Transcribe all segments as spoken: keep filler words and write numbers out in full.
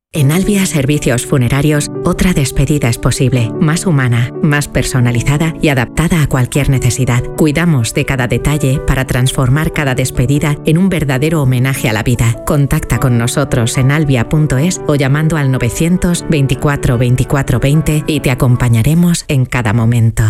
En Albia Servicios Funerarios, otra despedida es posible, más humana, más personalizada y adaptada a cualquier necesidad. Cuidamos de cada detalle para transformar cada despedida en un verdadero homenaje a la vida. Contacta con nosotros en albia punto es o llamando al novecientos veinticuatro veinticuatro veinte y te acompañaremos en cada momento.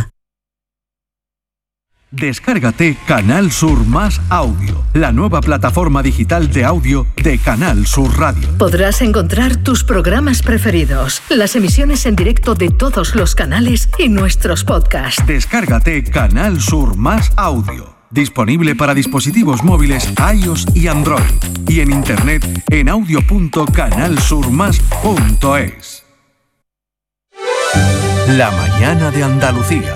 Descárgate Canal Sur Más Audio, la nueva plataforma digital de audio de Canal Sur Radio. Podrás encontrar tus programas preferidos, las emisiones en directo de todos los canales y nuestros podcasts. Descárgate Canal Sur Más Audio, disponible para dispositivos móviles iOS y Android, y en internet en audio punto canal sur más punto es. La mañana de Andalucía.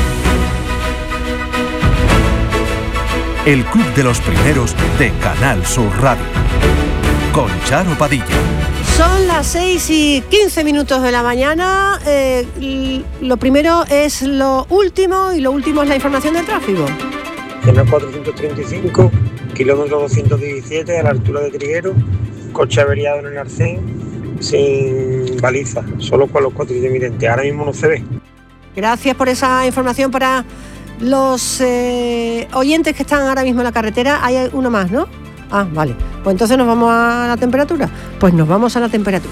El club de los primeros de Canal Sur Radio. Con Charo Padilla. Son las seis y quince minutos de la mañana. Eh, lo primero es lo último y lo último es la información del tráfico. En el cuatrocientos treinta y cinco, kilómetro doscientos diecisiete, a la altura de Triguero, coche averiado en el Arcén, sin baliza, solo con los cuatro intermitentes. Ahora mismo no se ve. Gracias por esa información para los eh, oyentes que están ahora mismo en la carretera. Hay uno más, ¿no? Ah, vale. Pues entonces nos vamos a la temperatura. Pues nos vamos a la temperatura.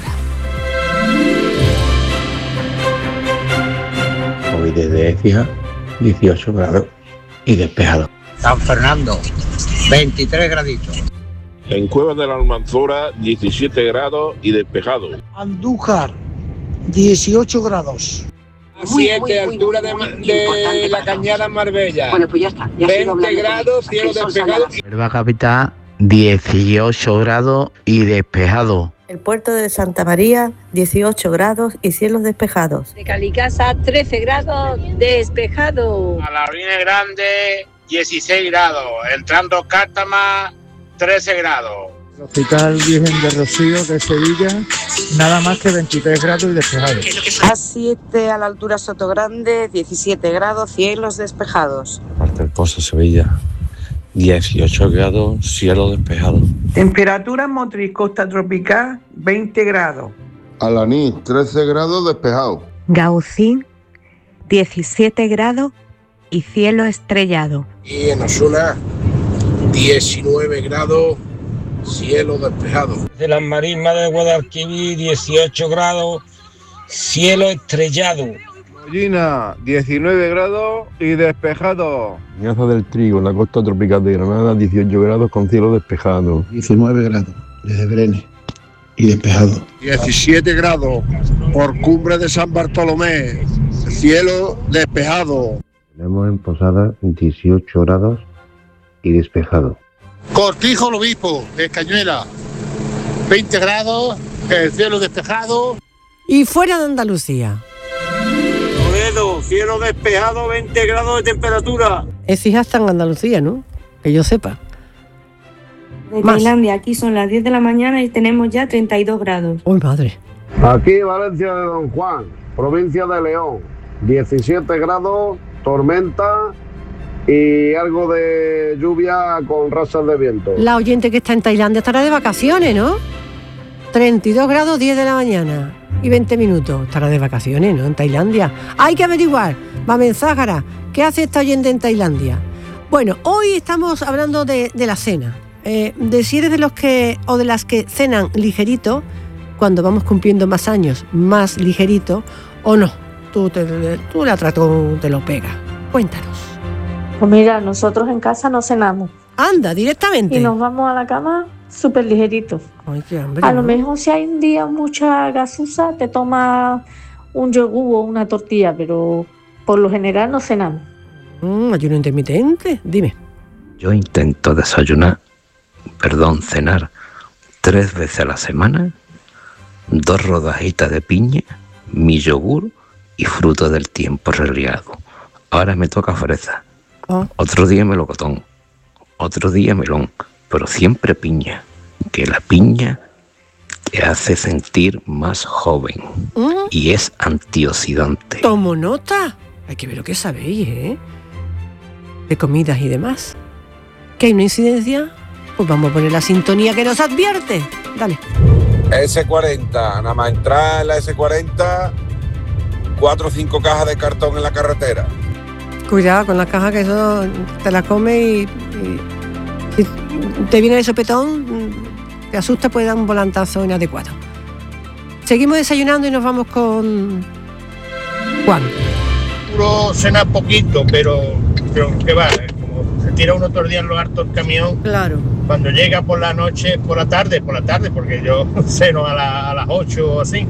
Hoy desde Écija, dieciocho grados y despejado. San Fernando, veintitrés graditos. En Cuevas de la Almanzora, diecisiete grados y despejado. Andújar, dieciocho grados. siete, altura de, de la Cañada en Marbella. Bueno, pues ya está. Ya veinte grados, cielo despejado. Huelva capital, dieciocho grados y despejado. El puerto de Santa María, dieciocho grados y cielos despejados. De Calicasa, trece grados, despejado. A la Orina Grande, dieciséis grados. Entrando Cártama, trece grados. El Hospital Virgen de Rocío de Sevilla, nada más que veintitrés grados y despejado. A siete a la altura Sotogrande, diecisiete grados, cielos despejados. Parte del Pozo, Sevilla, dieciocho grados, cielo despejado. Temperatura en Motriz, Costa Tropical, veinte grados. Alanís, trece grados despejado. Gaucín, diecisiete grados y cielo estrellado. Y en Osuna, diecinueve grados, cielo despejado. De las Marismas de Guadalquivir, dieciocho grados, cielo estrellado. Mollina, diecinueve grados y despejado. Ñaza del Trigo, en la costa tropical de Granada, dieciocho grados con cielo despejado. diecinueve grados desde Brenes y despejado. diecisiete grados por Cumbre de San Bartolomé, cielo despejado. Tenemos en Posada dieciocho grados y despejado. Cortijo el Obispo, Escañuela, veinte grados, el cielo despejado. Y fuera de Andalucía. Toledo, cielo despejado, veinte grados de temperatura. Écija está en Andalucía, ¿no? Que yo sepa. De Tailandia, aquí son las diez de la mañana y tenemos ya treinta y dos grados. ¡Uy, madre! Aquí Valencia de Don Juan, provincia de León, diecisiete grados, tormenta y algo de lluvia con rasas de viento. La oyente que está en Tailandia estará de vacaciones, ¿no? treinta y dos grados, diez de la mañana y veinte minutos. Estará de vacaciones, ¿no? En Tailandia. Hay que averiguar. Mamen Zágara, ¿qué hace esta oyente en Tailandia? Bueno, hoy estamos hablando de, de la cena. Eh, de si eres de los que o de las que cenan ligerito, cuando vamos cumpliendo más años, más ligerito, o no. Tú, te, tú la trato, te lo pega. Cuéntanos. Pues mira, nosotros en casa no cenamos. Anda, directamente. Y nos vamos a la cama súper ligeritos. Ay, qué hambre. A lo mejor si hay un día mucha gaseosa, te tomas un yogur o una tortilla, pero por lo general no cenamos. Mm, ayuno intermitente, dime. Yo intento desayunar, perdón, cenar, tres veces a la semana, dos rodajitas de piña, mi yogur y fruto del tiempo reliado. Ahora me toca fresa. Oh. Otro día melocotón, otro día melón, pero siempre piña, que la piña te hace sentir más joven ¿Mm? y es antioxidante. Tomo nota. Hay que ver lo que sabéis, ¿eh? De comidas y demás. ¿Que hay una incidencia? Pues vamos a poner la sintonía que nos advierte. Dale. ese cuarenta, nada más entrar en la ese cuarenta, cuatro o cinco cajas de cartón en la carretera. Cuidado con las cajas, que eso te las come y, y si te viene de sopetón, te asusta, puede dar un volantazo inadecuado. Seguimos desayunando y nos vamos con Juan. Puro cenar poquito, pero, pero ¿qué va? Como se tira uno todo el día en los hartos del camión. Claro. Cuando llega por la noche, por la tarde, por la tarde, porque yo ceno a, la, a las ocho o así.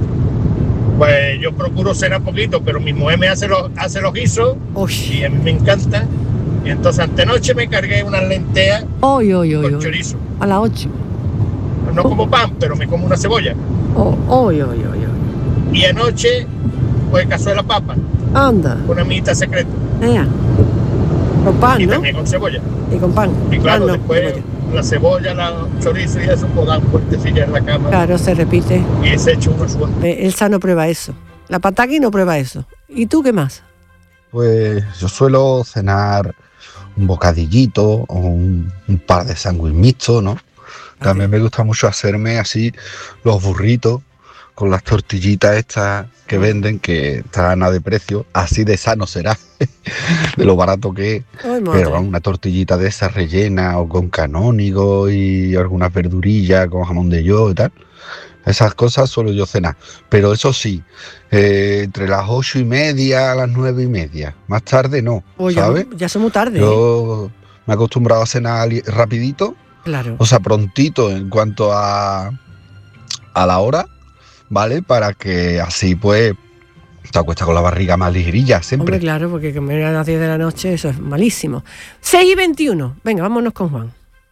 Pues yo procuro cenar poquito, pero mi mujer me hace los, hace los guisos. Uy. Y a mí me encanta. Y entonces antenoche me cargué unas lentejas oy, oy, oy, con oy. chorizo. A las ocho. No oh. como pan, pero me como una cebolla. Oh, oy, oy, oy, oy. Y anoche, pues cazuela papa. Anda. Una amiguita secreta. Ea. Con pan, y ¿no? también con cebolla. Y con pan. Y claro, pan, no, después cebolla. La cebolla, la chorizo y eso, pues dan fuertecilla en la cama. Claro, se repite. Y se echa uno suave. Eh, Elsa no prueba eso. La pataki no prueba eso. ¿Y tú qué más? Pues yo suelo cenar un bocadillito o un, un par de sándwich mixtos, ¿no? También me gusta mucho hacerme así los burritos con las tortillitas estas que venden, que están a de precio, así de sano será, de lo barato que es. Ay, pero una tortillita de esas rellena o con canónigo y algunas verdurillas con jamón de york y tal. Esas cosas suelo yo cenar. Pero eso sí, eh, entre las ocho y media a las nueve y media. Más tarde no, oh, ¿sabes? Ya, ya son muy tarde. Yo me he acostumbrado a cenar rapidito. Claro. O sea, prontito en cuanto a, a la hora, ¿vale? Para que así pues te acuestas con la barriga más ligerilla siempre. Hombre, claro, porque comer a las diez de la noche, eso es malísimo. seis y veintiuno. Venga, vámonos con Juan.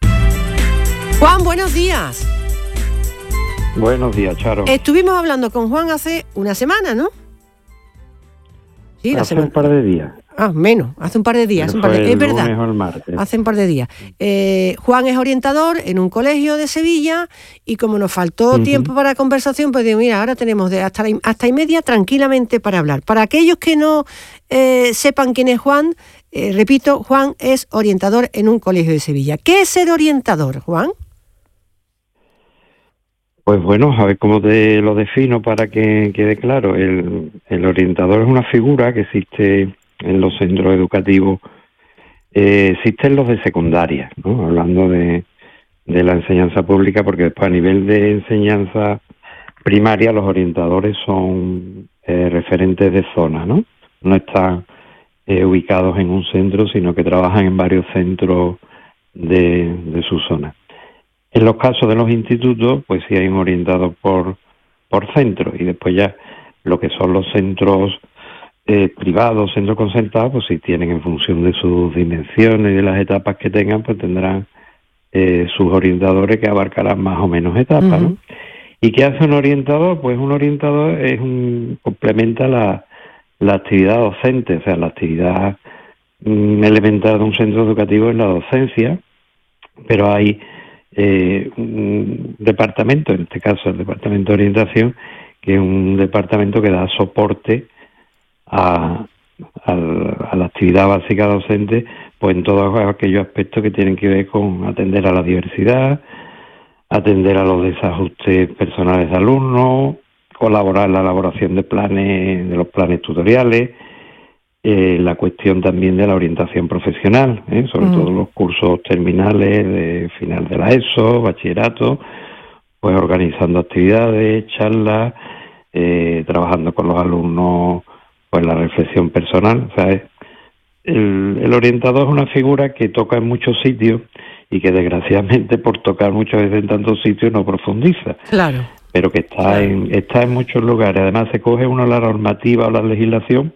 Juan, buenos días. Buenos días, Charo. Estuvimos hablando con Juan hace una semana, ¿no? Sí, la hace semana. un par de días. Ah, menos, hace un par de días. Un par de... Es verdad. El martes. Hace un par de días. Eh, Juan es orientador en un colegio de Sevilla y como nos faltó uh-huh. tiempo para conversación, pues digo, mira, ahora tenemos de hasta, la, hasta y media tranquilamente para hablar. Para aquellos que no eh, sepan quién es Juan, eh, repito, Juan es orientador en un colegio de Sevilla. ¿Qué es ser orientador, Juan? Pues bueno, a ver cómo te lo defino para que quede claro. El, el orientador es una figura que existe en los centros educativos, eh, existen los de secundaria, ¿no? Hablando de, de la enseñanza pública, porque después a nivel de enseñanza primaria los orientadores son eh, referentes de zona, ¿no? No están eh, ubicados en un centro, sino que trabajan en varios centros de, de su zona. En los casos de los institutos, pues sí hay un orientador por, por centro, y después ya lo que son los centros eh, privados, centros concertados, pues sí tienen en función de sus dimensiones y de las etapas que tengan, pues tendrán eh, sus orientadores que abarcarán más o menos etapas, uh-huh. ¿no? ¿Y qué hace un orientador? Pues un orientador es un complementa la, la actividad docente, o sea, la actividad mm, elemental de un centro educativo es la docencia, pero hay eh, un departamento, en este caso el departamento de orientación, que es un departamento que da soporte a, a, a la actividad básica docente, pues en todos aquellos aspectos que tienen que ver con atender a la diversidad, atender a los desajustes personales de alumnos, colaborar en la elaboración de planes, de los planes tutoriales, eh, la cuestión también de la orientación profesional, ¿eh? sobre mm. todo los cursos terminales de final de la ESO, bachillerato, pues organizando actividades, charlas, eh, trabajando con los alumnos, pues la reflexión personal. O sea, es, el, el orientador es una figura que toca en muchos sitios y que desgraciadamente por tocar muchas veces en tantos sitios no profundiza. Claro. Pero que está claro. en está en muchos lugares. Además se coge uno la normativa o la legislación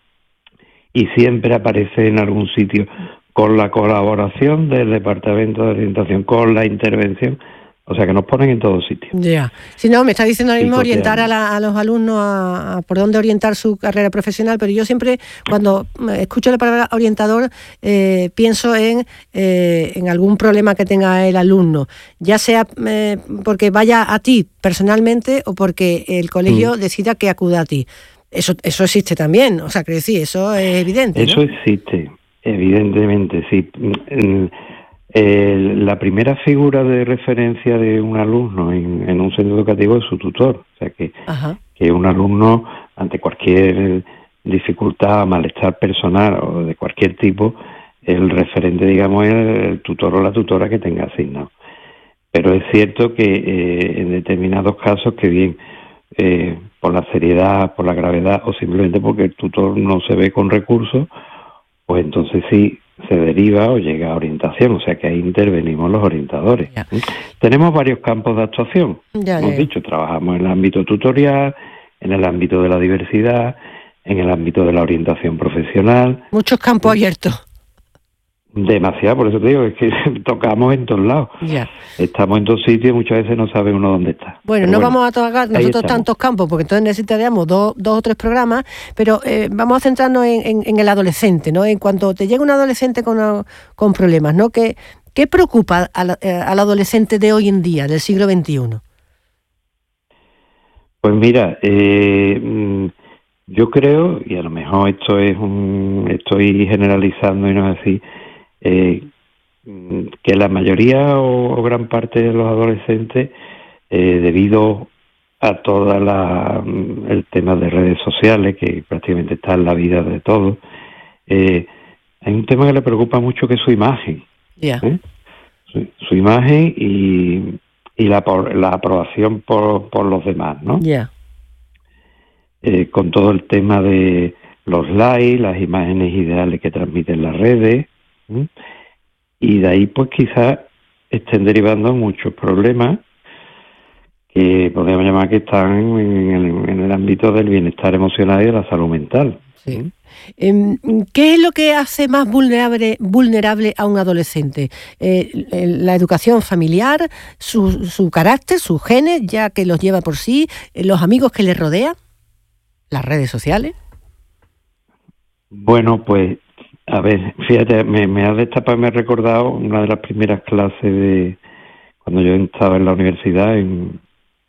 y siempre aparece en algún sitio con la colaboración del Departamento de Orientación, con la intervención. O sea, que nos ponen en todos sitios. Ya. Yeah. Si no, me está diciendo ahora mismo orientar a, la, a los alumnos a, a por dónde orientar su carrera profesional, pero yo siempre, cuando escucho la palabra orientador, eh, pienso en, eh, en algún problema que tenga el alumno, ya sea eh, porque vaya a ti personalmente o porque el colegio mm. decida que acuda a ti. Eso eso existe también, o sea, que decir, eso es evidente, Eso ¿no? existe, evidentemente, sí. Eh, la primera figura de referencia de un alumno en, en un centro educativo es su tutor. O sea, que, que un alumno, ante cualquier dificultad, malestar personal o de cualquier tipo, el referente, digamos, es el tutor o la tutora que tenga asignado. Pero es cierto que eh, en determinados casos, que bien eh, por la seriedad, por la gravedad o simplemente porque el tutor no se ve con recursos, pues entonces sí se deriva o llega a orientación, o sea que ahí intervenimos los orientadores. Ya. Tenemos varios campos de actuación. Ya, Hemos ya. dicho, trabajamos en el ámbito tutorial, en el ámbito de la diversidad, en el ámbito de la orientación profesional. Muchos campos abiertos. Demasiado, por eso te digo, es que tocamos en todos lados. Ya. Estamos en todos sitios y muchas veces no sabe uno dónde está. Bueno, pero no bueno, vamos a tocar nosotros tantos campos, porque entonces necesitaríamos dos, dos o tres programas, pero eh, vamos a centrarnos en, en, en el adolescente, ¿no? En cuanto te llega un adolescente con, con problemas, ¿no? ¿Qué, qué preocupa al, al adolescente de hoy en día, del siglo veintiuno? Pues mira, eh, yo creo, y a lo mejor esto es un, estoy generalizando y no es así, Eh, que la mayoría o, o gran parte de los adolescentes, eh, debido a toda la el tema de redes sociales que prácticamente está en la vida de todos, eh, hay un tema que le preocupa mucho, que es su imagen. Yeah. ¿eh? su, su imagen y, y la, la aprobación por, por los demás, ¿no? Yeah. Eh, con todo el tema de los likes, las imágenes ideales que transmiten las redes. ¿Mm? Y de ahí pues quizás estén derivando muchos problemas que podríamos llamar que están en el, en el ámbito del bienestar emocional y de la salud mental. Sí. ¿Qué es lo que hace más vulnerable, vulnerable a un adolescente? Eh, la educación familiar, su, su carácter, sus genes, ya que los lleva por sí, los amigos que le rodean, las redes sociales. Bueno, pues a ver, fíjate, me, me ha destapado, me he recordado una de las primeras clases de cuando yo estaba en la universidad, en,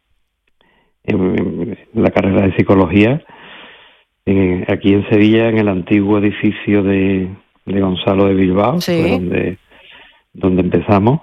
en, en la carrera de psicología, en, aquí en Sevilla, en el antiguo edificio de, de Gonzalo de Bilbao, sí. Fue donde, donde empezamos,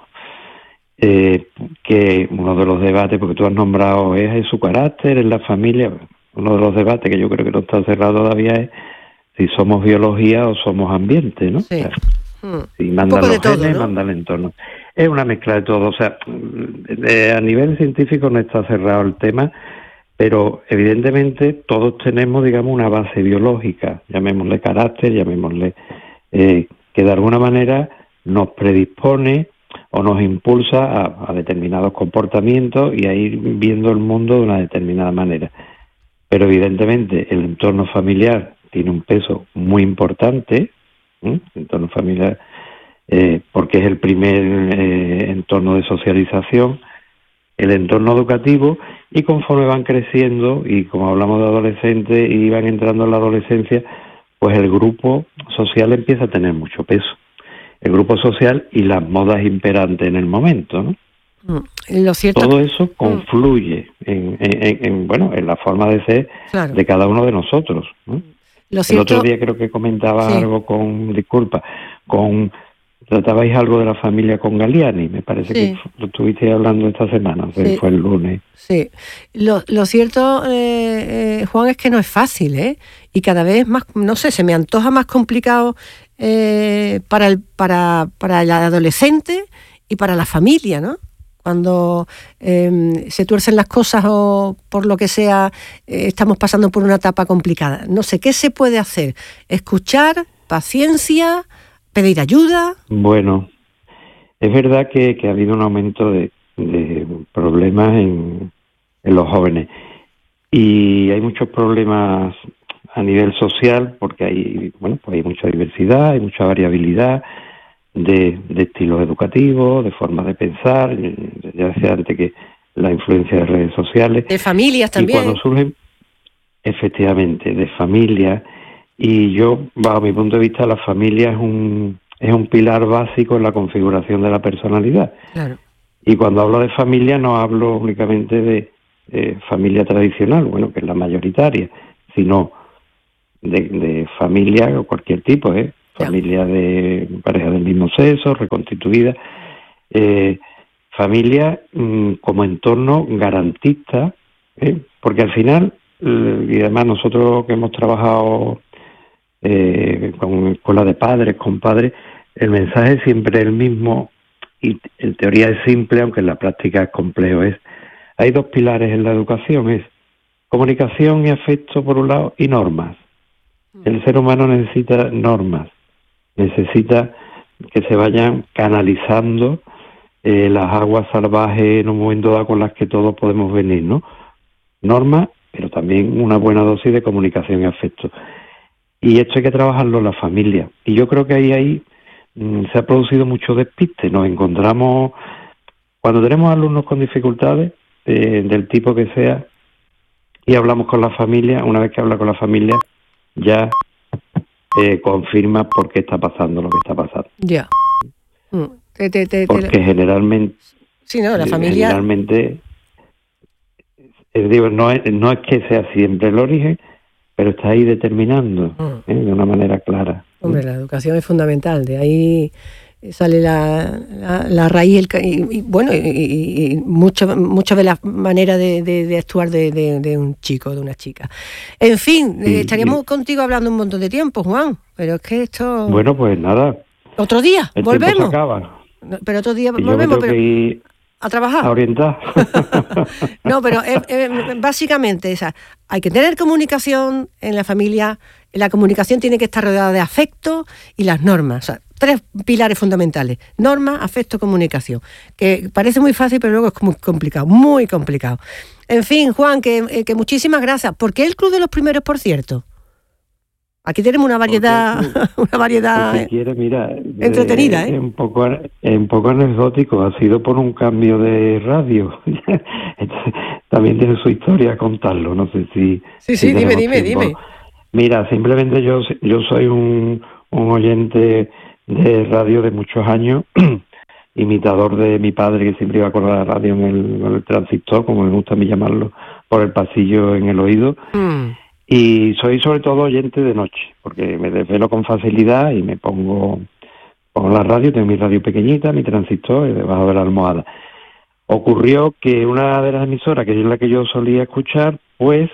eh, que uno de los debates, porque tú has nombrado, es en su carácter, en la familia, uno de los debates que yo creo que no está cerrado todavía es si somos biología o somos ambiente, ¿no? Sí. O sea, hmm. si mandan los todo, genes, ¿no? manda el entorno. Es una mezcla de todo. O sea, de, a nivel científico no está cerrado el tema, pero evidentemente todos tenemos, digamos, una base biológica, llamémosle carácter, llamémosle, eh, que de alguna manera nos predispone o nos impulsa a, a determinados comportamientos y a ir viendo el mundo de una determinada manera. Pero evidentemente el entorno familiar tiene un peso muy importante, ¿eh? El entorno familiar, eh, porque es el primer eh, entorno de socialización, el entorno educativo, y conforme van creciendo, y como hablamos de adolescentes y van entrando en la adolescencia, pues el grupo social empieza a tener mucho peso. El grupo social y las modas imperantes en el momento, ¿no? Lo cierto... Todo eso confluye en, en, en, bueno, en la forma de ser claro. de cada uno de nosotros, ¿no? Lo cierto... El otro día creo que comentaba sí. algo con, disculpa, con, tratabais algo de la familia con Galiani, me parece sí. que lo estuvisteis hablando esta semana, sí. fue el lunes. Sí, lo, lo cierto, eh, eh, Juan, es que no es fácil, ¿eh? Y cada vez más, no sé, se me antoja más complicado eh, para, el, para, para el adolescente y para la familia, ¿no? Cuando eh, se tuercen las cosas o por lo que sea, eh, estamos pasando por una etapa complicada. No sé, ¿qué se puede hacer? Escuchar, paciencia, pedir ayuda. Bueno, es verdad que, que ha habido un aumento de, de problemas en, en los jóvenes. Y hay muchos problemas a nivel social porque hay, bueno, pues hay mucha diversidad, hay mucha variabilidad de, de estilos educativos, de formas de pensar, ya decía antes que la influencia de redes sociales. De familias también. Y cuando surgen, efectivamente, de familias, y yo, bajo mi punto de vista, la familia es un, es un pilar básico en la configuración de la personalidad. Claro. Y cuando hablo de familia no hablo únicamente de, de familia tradicional, bueno, que es la mayoritaria, sino de, de familia o cualquier tipo, ¿eh? familia de pareja del mismo sexo, reconstituida, eh, familia mmm, como entorno garantista, ¿eh? Porque al final, eh, y además nosotros que hemos trabajado eh, con escuelas de padres, con padres, el mensaje siempre es el mismo, y en teoría es simple, aunque en la práctica es complejo. Es, hay dos pilares en la educación, es comunicación y afecto por un lado, y normas. El ser humano necesita normas, necesita que se vayan canalizando eh, las aguas salvajes en un momento dado con las que todos podemos venir, ¿no? Normas, pero también una buena dosis de comunicación y afecto. Y esto hay que trabajarlo en la familia. Y yo creo que ahí, ahí mmm, se ha producido mucho despiste. Nos encontramos, cuando tenemos alumnos con dificultades, eh, del tipo que sea, y hablamos con la familia, una vez que habla con la familia, ya eh, confirma por qué está pasando lo que está pasando. Ya. Mm. Te, te, te, Porque te... generalmente... Sí, no, la familia... Generalmente, eh, digo, no es, no es que sea siempre el origen, pero está ahí determinando mm. ¿eh? de una manera clara. Hombre, la educación es fundamental, de ahí sale la, la, la raíz el, y, y bueno y, y, y mucho mucho de la manera de, de, de actuar de, de, de un chico, de una chica. En fin, sí, eh, estaríamos sí. contigo hablando un montón de tiempo, Juan, pero es que esto... Bueno, pues nada. Otro día, el volvemos. Se acaba. Pero otro día y volvemos, pero... Que ir a trabajar. A orientar. No, pero eh, eh, básicamente esa, hay que tener comunicación en la familia. La comunicación tiene que estar rodeada de afecto y las normas. O sea, tres pilares fundamentales: norma, afecto, comunicación. Que parece muy fácil, pero luego es muy complicado, muy complicado. En fin, Juan, que, que muchísimas gracias. ¿Por qué el Club de los Primeros, por cierto? Aquí tenemos una variedad, una variedad si quiere, mira, entretenida, ¿eh? Un poco, un poco anecdótico. Ha sido por un cambio de radio. También tiene su historia a contarlo. No sé si. Sí, sí, si dime, dime, tiempo. dime. Mira, simplemente yo, yo soy un, un oyente de radio de muchos años, imitador de mi padre, que siempre iba con la radio en el, en el transistor, como me gusta a mí llamarlo, por el pasillo en el oído. Mm. Y soy sobre todo oyente de noche, porque me desvelo con facilidad y me pongo, pongo la radio, tengo mi radio pequeñita, mi transistor, debajo de la almohada. Ocurrió que una de las emisoras, que es la que yo solía escuchar, pues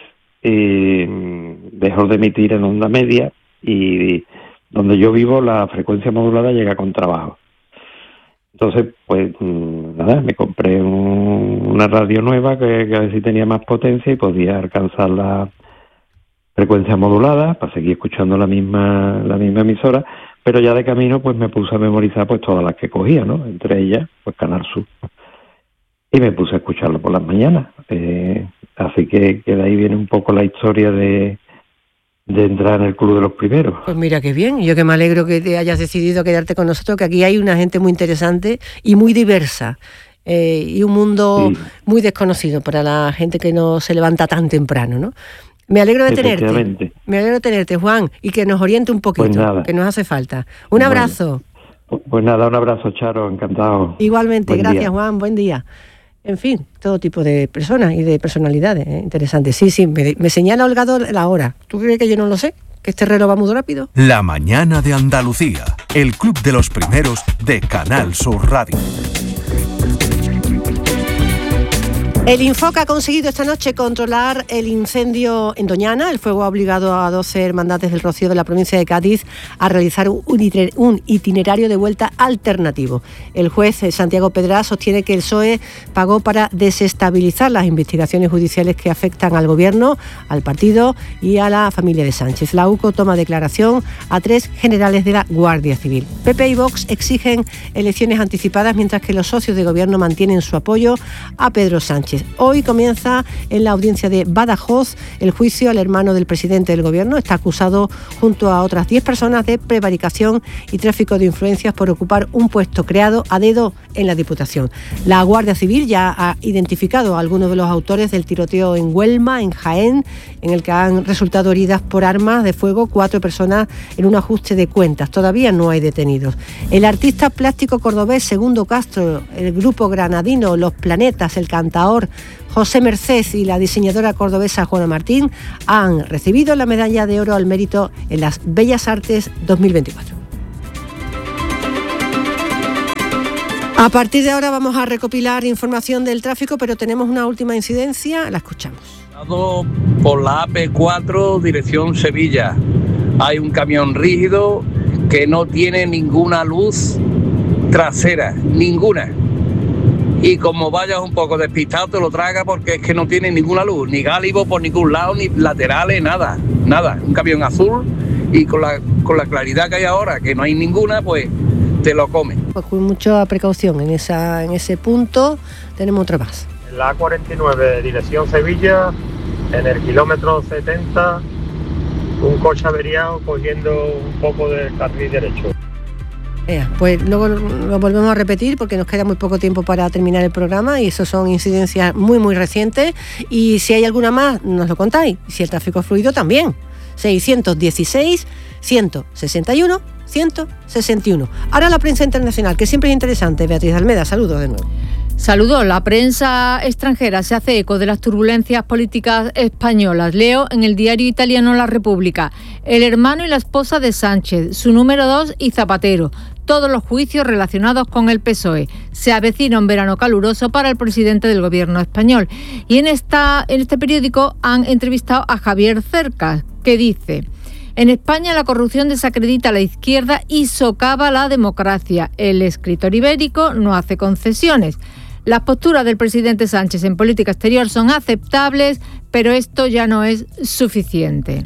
eh, dejó de emitir en onda media, y donde yo vivo la frecuencia modulada llega con trabajo. Entonces, pues nada, me compré un, una radio nueva que, que a ver si tenía más potencia y podía alcanzar la frecuencia modulada para seguir escuchando la misma la misma emisora, pero ya de camino pues me puse a memorizar pues todas las que cogía, ¿no? Entre ellas pues Canal Sur, y me puse a escucharlo por las mañanas. Eh, así que, que de ahí viene un poco la historia de de entrar en el Club de los Primeros. Pues mira qué bien, yo que me alegro que te hayas decidido quedarte con nosotros, que aquí hay una gente muy interesante y muy diversa. Eh, y un mundo sí. muy desconocido para la gente que no se levanta tan temprano, ¿no? Me alegro de tenerte. Me alegro de tenerte, Juan, y que nos oriente un poquito, pues que nos hace falta. Un bueno, abrazo. Pues nada, un abrazo, Charo, encantado. Igualmente, buen gracias, día. Juan, buen día. En fin, todo tipo de personas y de personalidades, ¿eh? Interesantes. Sí, sí, me, me señala Holgado la hora. ¿Tú crees que yo no lo sé? ¿Que este reloj va muy rápido? La mañana de Andalucía, el Club de los Primeros de Canal Sur Radio. El Infoca ha conseguido esta noche controlar el incendio en Doñana. El fuego ha obligado a doce hermandades del Rocío de la provincia de Cádiz a realizar un itinerario de vuelta alternativo. El juez Santiago Pedrá sostiene que el P S O E pagó para desestabilizar las investigaciones judiciales que afectan al Gobierno, al partido y a la familia de Sánchez. La U C O toma declaración a tres generales de la Guardia Civil. P P y Vox exigen elecciones anticipadas, mientras que los socios de Gobierno mantienen su apoyo a Pedro Sánchez. Hoy comienza en la audiencia de Badajoz el juicio al hermano del presidente del Gobierno. Está acusado junto a otras diez personas de prevaricación y tráfico de influencias por ocupar un puesto creado a dedo en la Diputación. La Guardia Civil ya ha identificado a algunos de los autores del tiroteo en Huelma, en Jaén, en el que han resultado heridas por armas de fuego cuatro personas en un ajuste de cuentas. Todavía no hay detenidos. El artista plástico cordobés Segundo Castro, el grupo granadino Los Planetas, el cantaor José Merced y la diseñadora cordobesa Juana Martín han recibido la medalla de oro al mérito en las Bellas Artes dos mil veinticuatro. A partir de ahora vamos a recopilar información del tráfico, pero tenemos una última incidencia, la escuchamos. Por la A P cuatro, dirección Sevilla. Hay un camión rígido que no tiene ninguna luz trasera, ninguna. Y como vayas un poco despistado te lo traga porque es que no tiene ninguna luz, ni gálibo por ningún lado, ni laterales, nada, nada. Un camión azul y con la, con la claridad que hay ahora, que no hay ninguna, pues te lo come. Pues con mucha precaución en, esa, en ese punto. Tenemos otra más. En la A cuarenta y nueve, dirección Sevilla, en el kilómetro setenta, un coche averiado cogiendo un poco del carril derecho. Ea, pues luego lo volvemos a repetir porque nos queda muy poco tiempo para terminar el programa y eso son incidencias muy muy recientes, y si hay alguna más nos lo contáis, si el tráfico es fluido también. Seiscientos dieciséis, ciento sesenta y uno, ciento sesenta y uno. Ahora la prensa internacional, que siempre es interesante. Beatriz Almeda, saludos de nuevo. Saludos. La prensa extranjera se hace eco de las turbulencias políticas españolas. Leo en el diario italiano La República: el hermano y la esposa de Sánchez, su número dos y Zapatero. Todos los juicios relacionados con el P S O E. Se avecina un verano caluroso para el presidente del gobierno español. Y en, esta, en este periódico han entrevistado a Javier Cercas, que dice: en España la corrupción desacredita a la izquierda y socava la democracia. El escritor ibérico no hace concesiones. Las posturas del presidente Sánchez en política exterior son aceptables, pero esto ya no es suficiente.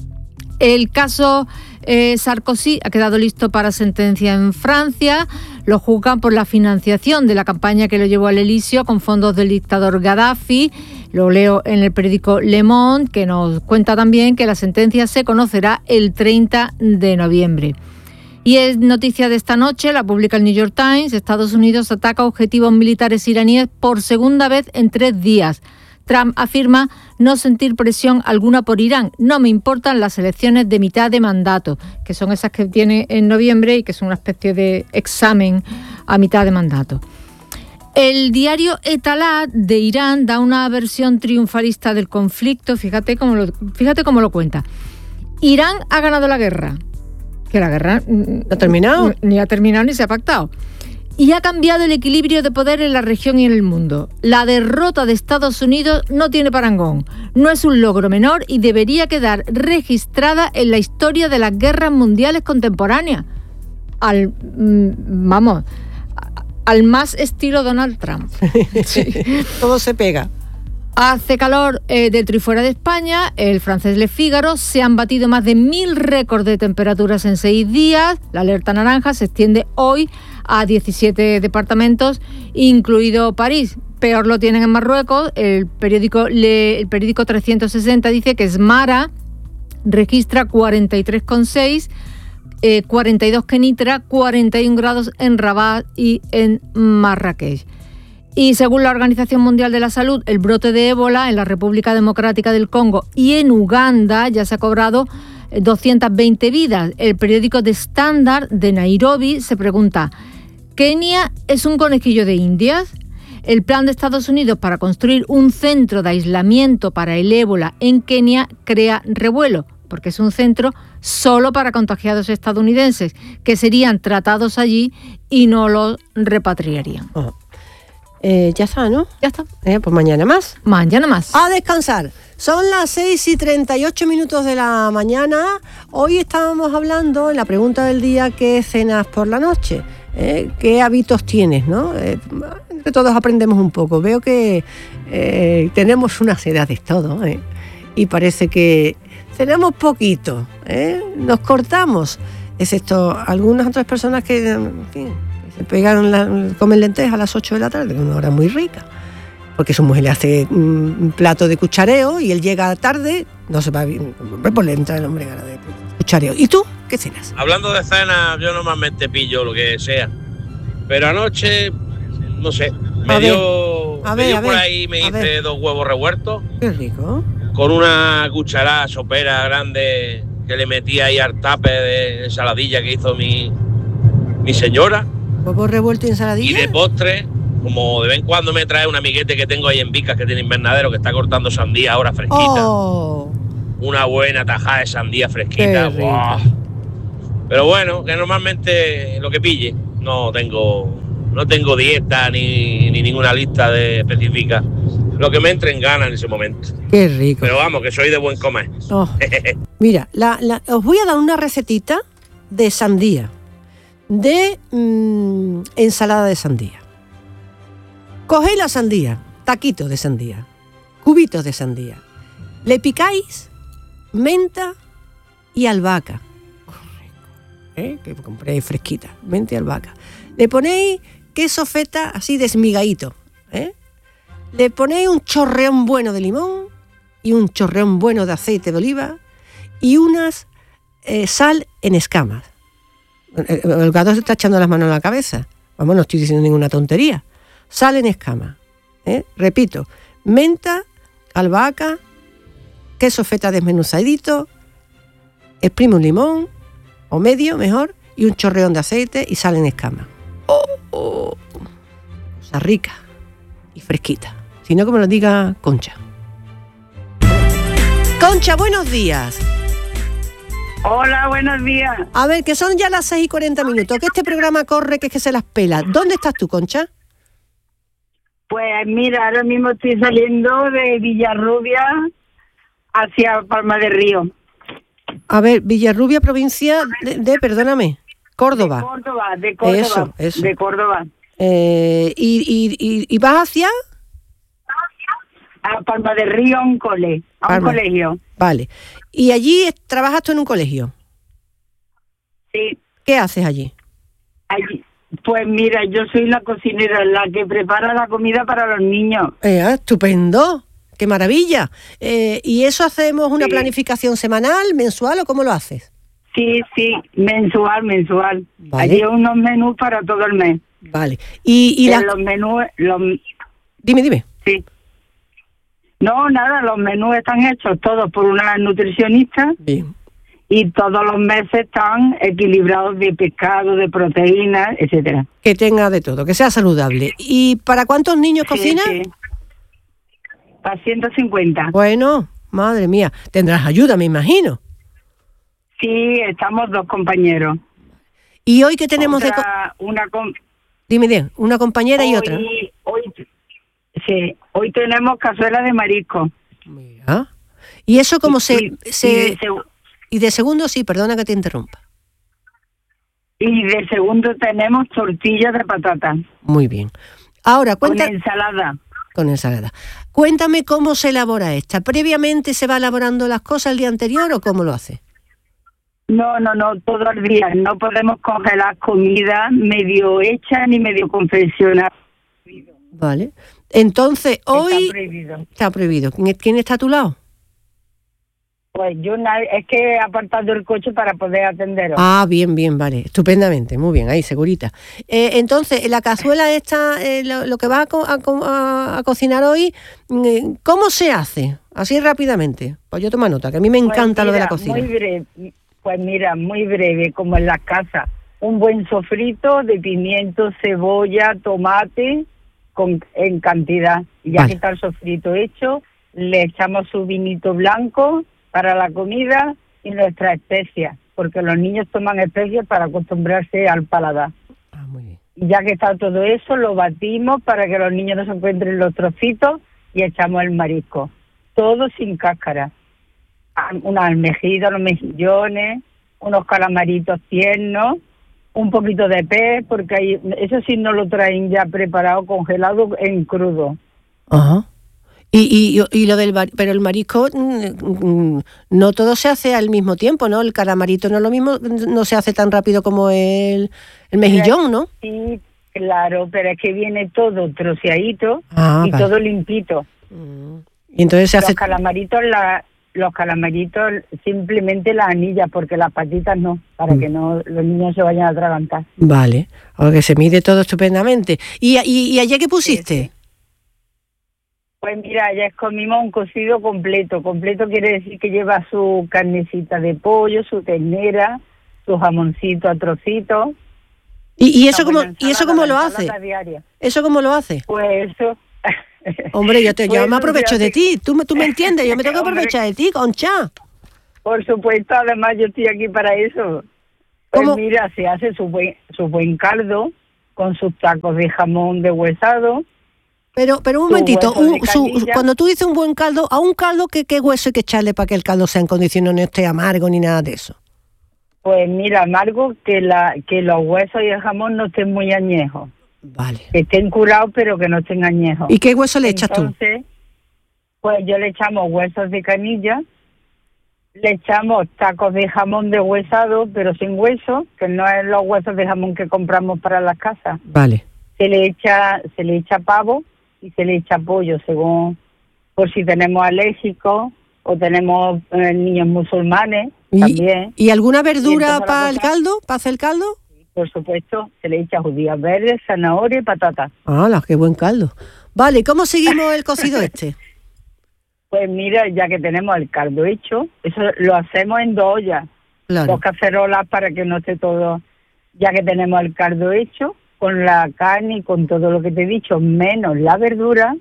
El caso eh, Sarkozy ha quedado listo para sentencia en Francia. Lo juzgan por la financiación de la campaña que lo llevó al Elíseo con fondos del dictador Gaddafi. Lo leo en el periódico Le Monde, que nos cuenta también que la sentencia se conocerá el treinta de noviembre. Y es noticia de esta noche, la publica el New York Times: Estados Unidos ataca objetivos militares iraníes por segunda vez en tres días. Trump afirma no sentir presión alguna por Irán. No me importan las elecciones de mitad de mandato, que son esas que tiene en noviembre y que son una especie de examen a mitad de mandato. El diario Etalat de Irán da una versión triunfalista del conflicto. Fíjate cómo lo, fíjate cómo lo cuenta. Irán ha ganado la guerra. Que la guerra ¿No ha terminado? Ni ha terminado ni se ha pactado. Y ha cambiado el equilibrio de poder en la región y en el mundo. La derrota de Estados Unidos no tiene parangón. No es un logro menor y debería quedar registrada en la historia de las guerras mundiales contemporáneas. Al, vamos, al más estilo Donald Trump. Sí. Todo se pega. Hace calor eh, dentro y fuera de España. El francés Le Figaro: se han batido más de mil récords de temperaturas en seis días. La alerta naranja se extiende hoy a diecisiete departamentos, incluido París. Peor lo tienen en Marruecos. El periódico, Le, el periódico trescientos sesenta dice que Smara registra cuarenta y tres coma seis, eh, cuarenta y dos Kenitra, cuarenta y un grados en Rabat y en Marrakech. Y según la Organización Mundial de la Salud, el brote de ébola en la República Democrática del Congo y en Uganda ya se ha cobrado doscientas veinte vidas. El periódico The Standard de Nairobi se pregunta: ¿Kenia es un conejillo de Indias? El plan de Estados Unidos para construir un centro de aislamiento para el ébola en Kenia crea revuelo, porque es un centro solo para contagiados estadounidenses, que serían tratados allí y no los repatriarían. Oh. Eh, ya está, ¿no? Ya está. Eh, pues mañana más. Mañana más. A descansar. Son las seis y treinta y ocho minutos de la mañana. Hoy estábamos hablando en la pregunta del día: ¿qué cenas por la noche? Eh, ¿Qué hábitos tienes, no? Eh, entre todos aprendemos un poco. Veo que eh, tenemos unas edades todos, ¿eh? Y parece que cenamos poquito, ¿eh? Nos cortamos, excepto algunas otras personas que, en fin, se pegan la, comen lentejas a las ocho de la tarde, una hora muy rica, porque su mujer le hace un plato de cuchareo y él llega tarde, no se va bien, pues le entra el hombre gana de cuchareo. ¿Y tú qué cenas? Hablando de cena, yo normalmente pillo lo que sea, pero anoche, no sé, me a dio, ver, a me ver, dio a por ver, ahí, me hice ver. dos huevos revueltos. Qué rico. Con una cucharada sopera grande que le metí ahí al tape de ensaladilla que hizo mi, mi señora. ¿Huevo revuelto y ensaladilla? Y de postre, como de vez en cuando me trae un amiguete que tengo ahí en Vicas, que tiene invernadero, que está cortando sandía ahora fresquita. Oh. Una buena tajada de sandía fresquita. Wow. Pero bueno, que normalmente lo que pille, no tengo no tengo dieta ni, ni ninguna lista de específica. Lo que me entre en gana en ese momento. Qué rico. Pero vamos, que soy de buen comer. Oh. Mira, la, la, os voy a dar una recetita de sandía, de mmm, ensalada de sandía. Cogéis la sandía, taquitos de sandía, cubitos de sandía. Le picáis menta y albahaca. ¿Eh? Que compré fresquita, menta y albahaca. Le ponéis queso feta así desmigadito, ¿eh? Le ponéis un chorreón bueno de limón y un chorreón bueno de aceite de oliva y unas eh, sal en escamas. El, el gato se está echando las manos a la cabeza. Vamos, no estoy diciendo ninguna tontería. Sal en escamas. ¿eh? Repito, menta, albahaca, queso feta desmenuzadito, exprime un limón, o medio mejor, y un chorreón de aceite y sal en escamas. ¡Oh! oh. Cosa rica y fresquita. Si no, que me lo diga Concha. Concha, buenos días. Hola, buenos días. A ver, que son ya las seis y cuarenta minutos, que este programa corre, que es que se las pela. ¿Dónde estás tú, Concha? Pues mira, ahora mismo estoy saliendo de Villarrubia hacia Palma de Río. A ver, Villarrubia, provincia de, de perdóname, Córdoba. De Córdoba, de Córdoba. Eso, eso. De Córdoba. Eh, y, y, y, ¿Y vas hacia...? A Palma de Río, a un cole, a Palma. un colegio. Vale. ¿Y allí trabajas tú en un colegio? Sí. ¿Qué haces allí? Allí. Pues mira, yo soy la cocinera, la que prepara la comida para los niños. Eh, estupendo, qué maravilla. Eh, ¿Y eso hacemos una sí. planificación semanal, mensual o cómo lo haces? Sí, sí, mensual, mensual. Vale. Allí hay unos menús para todo el mes. Vale. ¿Y, y la... los menús... Los... Dime, dime. Sí. No, nada, los menús están hechos todos por una nutricionista. Bien. Y todos los meses están equilibrados de pescado, de proteínas, etcétera. Que tenga de todo, que sea saludable. ¿Y para cuántos niños sí, cocinas? Sí. Para ciento cincuenta. Bueno, madre mía, tendrás ayuda, me imagino. Sí, estamos dos compañeros. ¿Y hoy qué tenemos otra, de...? Una com... Dime bien, una compañera hoy, y otra. Hoy, sí, hoy tenemos cazuela de marisco. Mira. ¿Y eso cómo y, se...? Y, se... Y de seg... Y de segundo, sí, perdona que te interrumpa. Y de segundo tenemos tortillas de patata. Muy bien. Ahora, cuenta... Con ensalada. Con ensalada. Cuéntame cómo se elabora esta. ¿Previamente se va elaborando las cosas el día anterior o cómo lo hace? No, no, no, todos los días. No podemos congelar comida medio hecha ni medio confeccionada. Vale. Entonces, hoy... Está prohibido. Está prohibido. ¿Quién está a tu lado? Pues yo es que he apartado el coche para poder atenderos. Ah, bien, bien, vale, estupendamente, muy bien, ahí, segurita. Eh, entonces, la cazuela esta, eh, lo, lo que vas a, co- a, co- a, a cocinar hoy, eh, ¿cómo se hace? Así rápidamente. Pues yo tomo nota, que a mí me encanta pues mira, lo de la cocina. Muy breve, pues mira, muy breve, como en las casas. Un buen sofrito de pimiento, cebolla, tomate, con, en cantidad. Y ya Vale. que está el sofrito hecho, le echamos su vinito blanco para la comida y nuestras especias, porque los niños toman especias para acostumbrarse al paladar. Ah, muy bien. Y ya que está todo eso, lo batimos para que los niños no se encuentren los trocitos y echamos el marisco. Todo sin cáscara. Una almejita, unos mejillones, unos calamaritos tiernos, un poquito de pez, porque hay, eso sí no lo traen ya preparado, congelado en crudo. Ajá. Y, y, y lo del mar- pero el marisco mm, no todo se hace al mismo tiempo, ¿no? El calamarito no es lo mismo, no se hace tan rápido como el, el mejillón, ¿no? Sí, claro, pero es que viene todo troceadito Ah, y vale. todo limpito. Y entonces se Los hace... calamaritos, la, los calamaritos simplemente las anillas, porque las patitas no, para Mm. que no los niños se vayan a atragantar. Vale, porque se mide todo estupendamente. ¿Y, y, y ayer qué pusiste? Sí, sí. Pues mira, ayer comimos un cocido completo. Completo quiere decir que lleva su carnecita de pollo, su ternera, su jamoncito a trocitos. ¿Y, y eso Una cómo, buena y eso ensalada, cómo la lo ensalada hace? diaria. ¿Eso cómo lo hace? Pues eso... Hombre, yo, te, yo Pues me eso aprovecho se de hace- ti, tú, me- tú me entiendes, yo me tengo que Hombre. aprovechar de ti, Concha. Por supuesto, además yo estoy aquí para eso. Pues ¿Cómo? mira, se hace su buen, su buen caldo con sus tacos de jamón deshuesado. Pero, pero un Su momentito, hueso de un- su- canilla. cuando tú dices un buen caldo, a un caldo, ¿qué, qué hueso hay que echarle para que el caldo sea en condiciones, no esté amargo ni nada de eso? Pues mira, amargo, que la que los huesos y el jamón no estén muy añejos. Vale. Que estén curados, pero que no estén añejos. ¿Y qué hueso le echas tú? Entonces, pues yo le echamos huesos de canilla, le echamos tacos de jamón deshuesado, pero sin hueso, que no es los huesos de jamón que compramos para las casas. Vale. Se le echa, se le echa pavo y se le echa pollo, según por si tenemos alérgicos o tenemos eh, niños musulmanes también. ¿Y alguna Y verdura entonces para la el cosa- caldo? ¿Para hacer el caldo? Por supuesto, se le echa judías verdes, zanahoria y patata. ¡Hala, qué buen caldo! Vale, ¿cómo seguimos el cocido este? Pues mira, ya que tenemos el caldo hecho, eso lo hacemos en dos ollas, Claro. dos cacerolas para que no esté todo. Ya que tenemos el caldo hecho, con la carne y con todo lo que te he dicho, menos la verdura,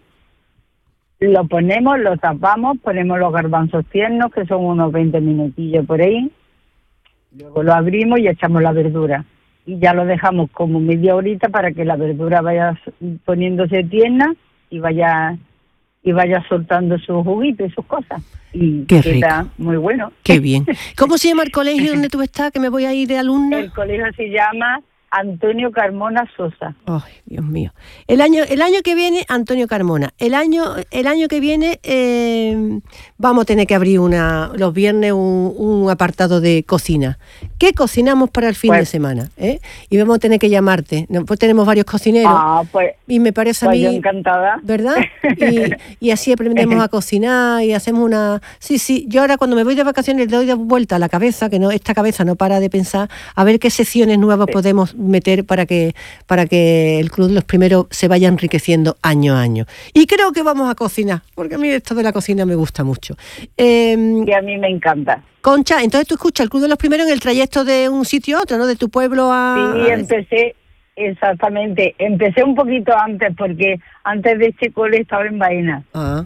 lo ponemos, lo tapamos, ponemos los garbanzos tiernos, que son unos veinte minutillos por ahí, luego lo abrimos y echamos la verdura. Y ya lo dejamos como media horita para que la verdura vaya poniéndose tierna y vaya y vaya soltando su juguito y sus cosas. Y Qué queda rico. muy bueno. Qué bien. ¿Cómo se llama el colegio donde tú estás, que me voy a ir de alumna? El colegio se llama Antonio Carmona Sosa. Ay, Dios mío. El año, el año que viene, Antonio Carmona. El año, el año que viene eh, vamos a tener que abrir una, los viernes un, un apartado de cocina. ¿Qué cocinamos para el fin Pues- de semana? ¿eh? Y vamos a tener que llamarte. No, pues tenemos varios cocineros. Ah, pues, Y me parece a pues mí, yo encantada. ¿verdad? Y, y así aprendemos a cocinar y hacemos una... Sí, sí, yo ahora cuando me voy de vacaciones le doy de vuelta a la cabeza, que no, esta cabeza no para de pensar, a ver qué secciones nuevas podemos meter para que para que el Club de los Primeros se vaya enriqueciendo año a año. Y creo que vamos a cocinar, porque a mí esto de la cocina me gusta mucho. Eh, Y a mí me encanta. Concha, entonces tú escuchas el Club de los Primeros en el trayecto de un sitio a otro, ¿no? De tu pueblo a... Sí, empecé, exactamente, empecé un poquito antes, porque antes de este cole estaba en Baena. Ah.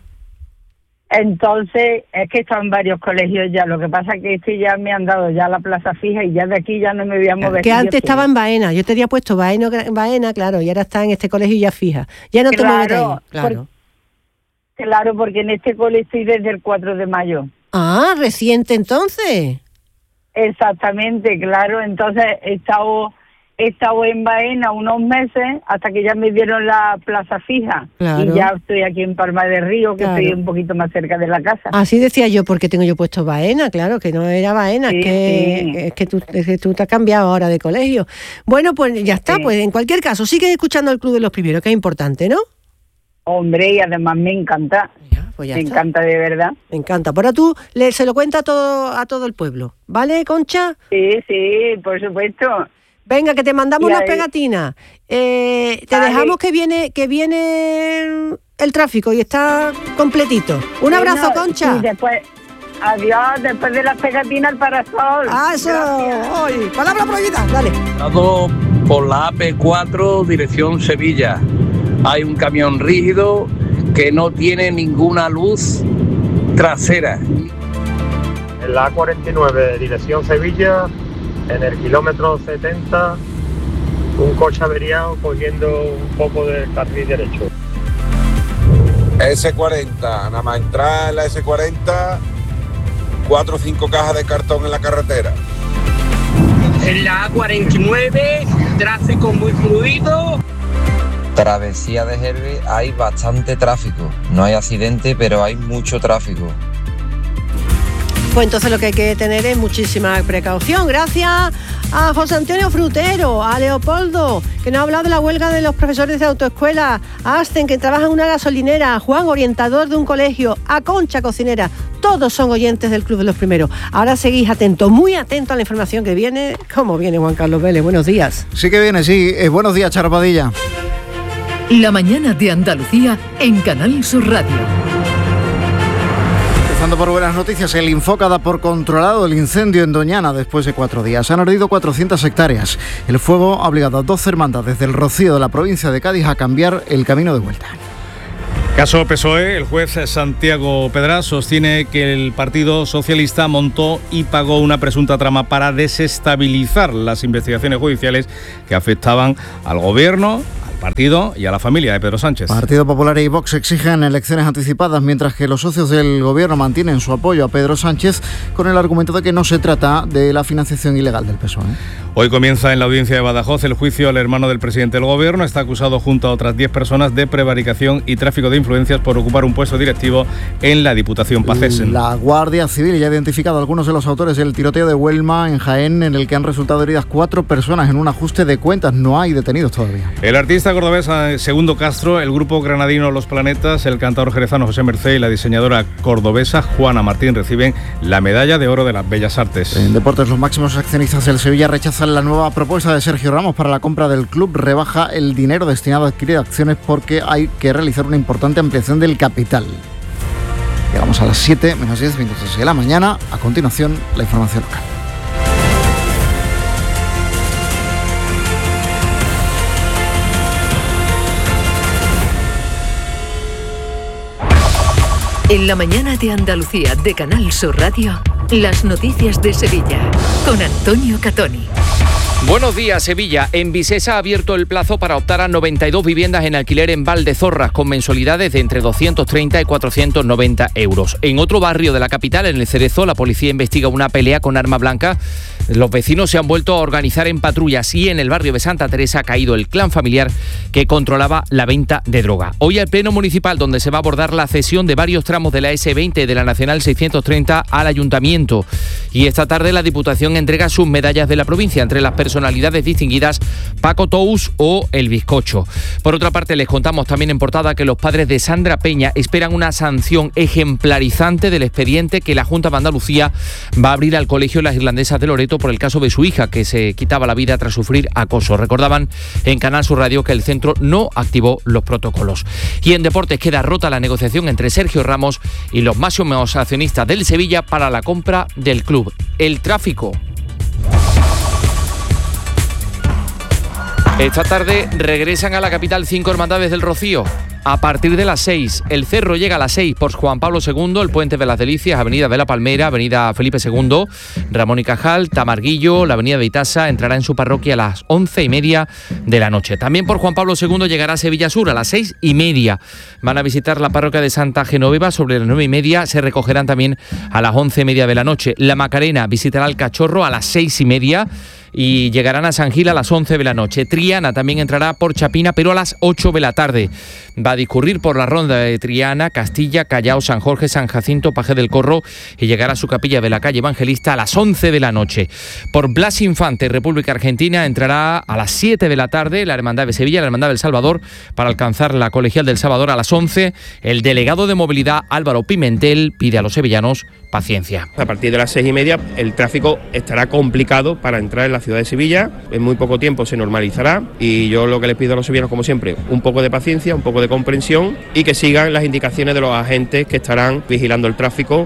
Entonces, es que he estado en varios colegios ya, lo que pasa es que este ya me han dado ya la plaza fija y ya de aquí ya no me voy a mover. Que si Dios antes estaba quiere. en Baena, yo te había puesto Baena, Baena, claro, y ahora está en este colegio ya fija. Ya no te Claro, mueves de ahí, claro. por- Claro, porque en este cole estoy desde el cuatro de mayo. Ah, reciente entonces. Exactamente, claro. Entonces he estado, he estado en Baena unos meses hasta que ya me dieron la plaza fija. Claro. Y ya estoy aquí en Palma del Río, que Claro. estoy un poquito más cerca de la casa. Así decía yo, porque tengo yo puesto Baena, claro, que no era Baena, Sí, es, que, sí. es, que tú, es que tú te has cambiado ahora de colegio. Bueno, pues ya está, Sí. pues en cualquier caso, sigue escuchando el Club de los Primeros, que es importante, ¿no? Hombre, y además me encanta. Pues ya me está. encanta de verdad. Me encanta. Por ahora tú le, se lo cuenta a todo, a todo el pueblo, ¿vale, Concha? Sí, sí, por supuesto. Venga, que te mandamos Y unas ahí- pegatinas. Eh, te Vale. dejamos que viene que viene el tráfico y está completito. Un abrazo, Bueno, Concha. Y después, adiós, después de las pegatinas al parasol. Ah, eso. Ay, palabra prohibida. Dale. Dado por la A P cuatro, dirección Sevilla. Hay un camión rígido que no tiene ninguna luz trasera. En la A cuarenta y nueve, dirección Sevilla, en el kilómetro setenta, un coche averiado cogiendo un poco del carril derecho. ese cuarenta, nada más entrar en la ese cuarenta, cuatro o cinco cajas de cartón en la carretera. En la A cuarenta y nueve, tráfico muy fluido. Travesía de Herbe hay bastante tráfico. No hay accidente, pero hay mucho tráfico. Pues entonces lo que hay que tener es muchísima precaución. Gracias a José Antonio Frutero, a Leopoldo, que nos ha hablado de la huelga de los profesores de autoescuela, a Asten, que trabaja en una gasolinera, a Juan, orientador de un colegio, a Concha, cocinera. Todos son oyentes del Club de los Primeros. Ahora seguís atentos, muy atentos a la información que viene. ¿Cómo viene Juan Carlos Vélez? Buenos días. Sí que viene, sí. Eh, buenos días, Charpadilla. La mañana de Andalucía en Canal Sur Radio. Empezando por buenas noticias, el Infoca da por controlado el incendio en Doñana después de cuatro días. Han ardido cuatrocientas hectáreas. El fuego ha obligado a doce hermandades del Rocío de la provincia de Cádiz a cambiar el camino de vuelta. Caso P S O E, el juez Santiago Pedraz sostiene que el Partido Socialista montó y pagó una presunta trama para desestabilizar las investigaciones judiciales que afectaban al gobierno, al partido y a la familia de Pedro Sánchez. Partido Popular y Vox exigen elecciones anticipadas, mientras que los socios del gobierno mantienen su apoyo a Pedro Sánchez con el argumento de que no se trata de la financiación ilegal del P S O E. Hoy comienza en la audiencia de Badajoz el juicio al hermano del presidente del gobierno. Está acusado junto a otras diez personas de prevaricación y tráfico de influencias por ocupar un puesto directivo en la Diputación Pacés. La Guardia Civil ya ha identificado a algunos de los autores del tiroteo de Huelma en Jaén, en el que han resultado heridas cuatro personas en un ajuste de cuentas. No hay detenidos todavía. El artista cordobés Segundo Castro, el grupo granadino Los Planetas, el cantador jerezano José Mercé y la diseñadora cordobesa Juana Martín reciben la medalla de oro de las Bellas Artes. En deportes, los máximos accionistas del Sevilla rechazan la nueva propuesta de Sergio Ramos para la compra del club. Rebaja el dinero destinado a adquirir acciones porque hay que realizar una importante ampliación del capital. Llegamos a las siete menos diez minutos de la mañana. A continuación, la información local. En la mañana de Andalucía de Canal Sur Radio, las noticias de Sevilla con Antonio Catoni. Buenos días, Sevilla. En Visesa ha abierto el plazo para optar a noventa y dos viviendas en alquiler en Valdezorras con mensualidades de entre doscientos treinta y cuatrocientos noventa euros. En otro barrio de la capital, en el Cerezo, la policía investiga una pelea con arma blanca. Los vecinos se han vuelto a organizar en patrullas y en el barrio de Santa Teresa ha caído el clan familiar que controlaba la venta de droga. Hoy el Pleno Municipal, donde se va a abordar la cesión de varios tramos de la ese veinte de la Nacional seiscientos treinta al Ayuntamiento. Y esta tarde la Diputación entrega sus medallas de la provincia, entre las personalidades distinguidas Paco Tous o El Bizcocho. Por otra parte, les contamos también en portada que los padres de Sandra Peña esperan una sanción ejemplarizante del expediente que la Junta de Andalucía va a abrir al Colegio Las Irlandesas de Loreto por el caso de su hija, que se quitaba la vida tras sufrir acoso. Recordaban en Canal Sur Radio que el centro no activó los protocolos. Y en deportes queda rota la negociación entre Sergio Ramos y los máximos accionistas del Sevilla para la compra del club. El tráfico. Esta tarde regresan a la capital cinco hermandades del Rocío. A partir de las seis, el Cerro llega a las seis por Juan Pablo segundo, el Puente de las Delicias, Avenida de la Palmera, Avenida Felipe segundo, Ramón y Cajal, Tamarguillo, la Avenida de Itasa entrará en su parroquia a las once y media de la noche. También por Juan Pablo segundo llegará a Sevilla Sur a las seis y media. Van a visitar la parroquia de Santa Genoveva sobre las nueve y media, se recogerán también a las once y media de la noche. La Macarena visitará el Cachorro a las seis y media. Y llegarán a San Gil a las once de la noche. Triana también entrará por Chapina, pero a las ocho de la tarde. Va a discurrir por la ronda de Triana, Castilla, Callao, San Jorge, San Jacinto, Paje del Corro y llegará a su capilla de la calle Evangelista a las once de la noche. Por Blas Infante, República Argentina, entrará a las siete de la tarde la Hermandad de Sevilla, la Hermandad del Salvador, para alcanzar la Colegial del Salvador a las once. El delegado de movilidad, Álvaro Pimentel, pide a los sevillanos paciencia. A partir de las seis y media el tráfico estará complicado para entrar en la ciudad de Sevilla. En muy poco tiempo se normalizará y yo lo que les pido a los sevillanos, como siempre, un poco de paciencia, un poco de comprensión y que sigan las indicaciones de los agentes que estarán vigilando el tráfico.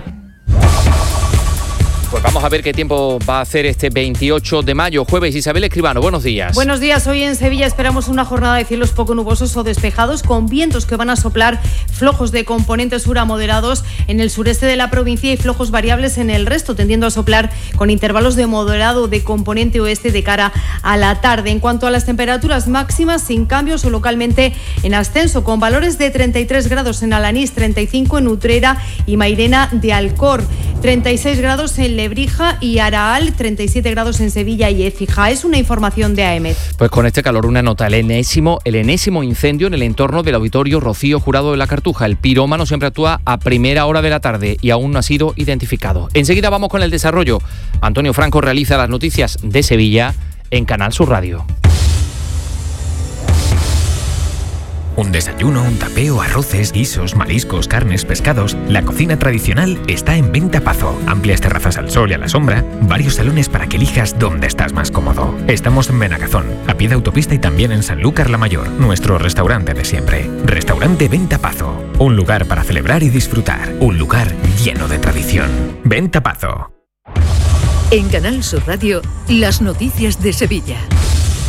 Pues vamos a ver qué tiempo va a hacer este veintiocho de mayo, jueves. Isabel Escribano, buenos días. Buenos días. Hoy en Sevilla esperamos una jornada de cielos poco nubosos o despejados, con vientos que van a soplar flojos de componente sur a moderados en el sureste de la provincia y flojos variables en el resto, tendiendo a soplar con intervalos de moderado de componente oeste de cara a la tarde. En cuanto a las temperaturas máximas, sin cambios o localmente en ascenso, con valores de treinta y tres grados en Alanís, treinta y cinco en Utrera y Mairena de Alcor, treinta y seis grados en Lebrija y Araal, treinta y siete grados en Sevilla y Écija. Es una información de A E M E T. Pues con este calor, una nota, el enésimo, el enésimo incendio en el entorno del auditorio Rocío Jurado de la Cartuja. El pirómano siempre actúa a primera hora de la tarde y aún no ha sido identificado. Enseguida vamos con el desarrollo. Antonio Franco realiza las noticias de Sevilla en Canal Sur Radio. Un desayuno, un tapeo, arroces, guisos, mariscos, carnes, pescados. La cocina tradicional está en Venta Pazo. Amplias terrazas al sol y a la sombra. Varios salones para que elijas dónde estás más cómodo. Estamos en Benagazón, a pie de autopista y también en Sanlúcar la Mayor, nuestro restaurante de siempre. Restaurante Venta Pazo. Un lugar para celebrar y disfrutar. Un lugar lleno de tradición. Venta Pazo. En Canal Sur Radio, las noticias de Sevilla.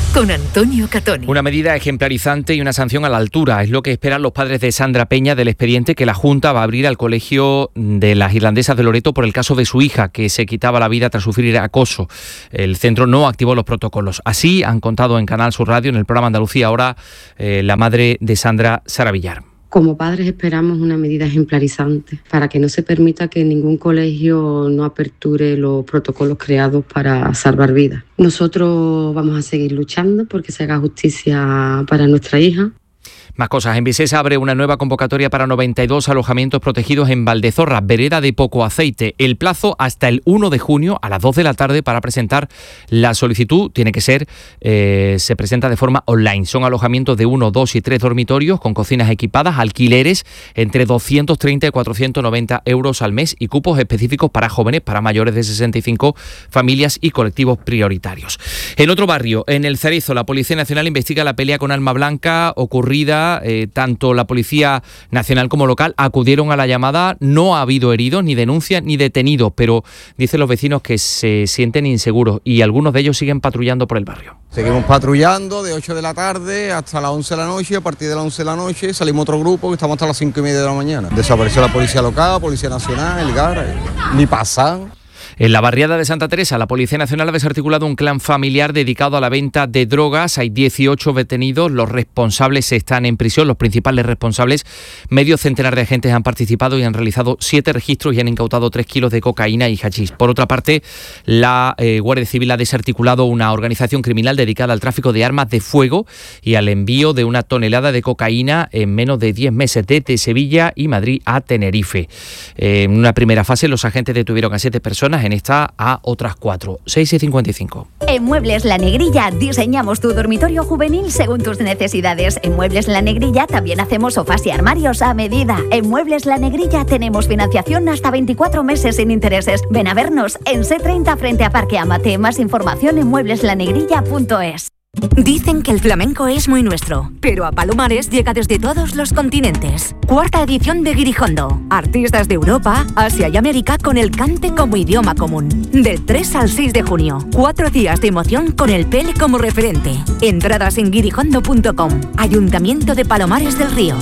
con Antonio Catoni. Una medida ejemplarizante y una sanción a la altura es lo que esperan los padres de Sandra Peña del expediente que la Junta va a abrir al colegio de las irlandesas de Loreto por el caso de su hija, que se quitaba la vida tras sufrir acoso. El centro no activó los protocolos. Así han contado en Canal Sur Radio, en el programa Andalucía Ahora, eh, la madre de Sandra, Sara Villar. Como padres esperamos una medida ejemplarizante para que no se permita que ningún colegio no aperture los protocolos creados para salvar vidas. Nosotros vamos a seguir luchando porque se haga justicia para nuestra hija. Más cosas. En Visesa abre una nueva convocatoria para noventa y dos alojamientos protegidos en Valdezorra, vereda de Poco Aceite. El plazo hasta el uno de junio a las dos de la tarde para presentar la solicitud. Tiene que ser, eh, se presenta de forma online. Son alojamientos de uno, dos y tres dormitorios con cocinas equipadas, alquileres entre doscientos treinta y cuatrocientos noventa euros al mes y cupos específicos para jóvenes, para mayores de sesenta y cinco, familias y colectivos prioritarios. En otro barrio, en El Cerezo, la Policía Nacional investiga la pelea con arma blanca ocurrida. Eh, tanto la Policía Nacional como local acudieron a la llamada. No ha habido heridos, ni denuncias, ni detenidos, pero dicen los vecinos que se sienten inseguros y algunos de ellos siguen patrullando por el barrio. Seguimos patrullando de ocho de la tarde hasta las once de la noche. A partir de las once de la noche salimos otro grupo que estamos hasta las cinco y media de la mañana. Desapareció la Policía Local, Policía Nacional, el G A R, ni pasan. En la barriada de Santa Teresa, la Policía Nacional ha desarticulado un clan familiar dedicado a la venta de drogas. Hay dieciocho detenidos, los responsables están en prisión, los principales responsables. Medio centenar de agentes han participado y han realizado siete registros y han incautado tres kilos de cocaína y hachís. Por otra parte, la eh, Guardia Civil ha desarticulado una organización criminal dedicada al tráfico de armas de fuego y al envío de una tonelada de cocaína en menos de diez meses desde Sevilla y Madrid a Tenerife. Eh, en una primera fase, los agentes detuvieron a siete personas, en esta a otras cuatro. seis y cincuenta y cinco. En Muebles La Negrilla diseñamos tu dormitorio juvenil según tus necesidades. En Muebles La Negrilla también hacemos sofás y armarios a medida. En Muebles La Negrilla tenemos financiación hasta veinticuatro meses sin intereses. Ven a vernos en C treinta frente a Parque Amate. Más información en muebles la negrilla punto es. Dicen que el flamenco es muy nuestro, pero a Palomares llega desde todos los continentes. Cuarta edición de Guirijondo. Artistas de Europa, Asia y América con el cante como idioma común. Del tres al seis de junio. Cuatro días de emoción con el Pele como referente. Entradas en guirijondo punto com. Ayuntamiento de Palomares del Río.